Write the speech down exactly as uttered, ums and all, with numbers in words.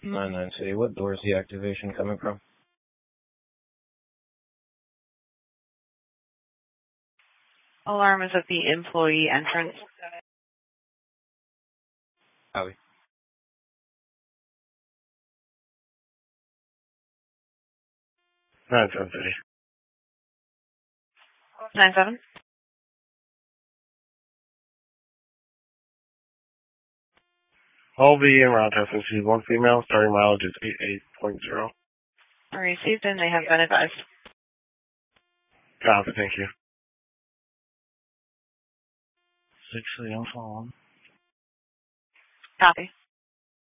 nine nine City. What door is the activation coming from? Alarm is at the employee entrance. Copy. nine seven City. nine seven. All V and route test received one female, starting mileage is eighty-eight point zero. Received and they have been advised. Copy, thank you. six City, I'm following. Copy.